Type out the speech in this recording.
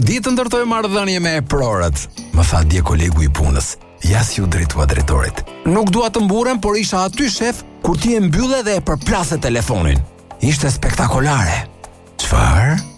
di të ndërtoj marrëdhënie me prorët, më tha dje kolegu i punës. Ja si u drejtua drejtorit. Nuk dua të mburem, por isha aty shef kur ti e mbylle dhe e përplase telefonin. Ishte spektakolare. Çfarë?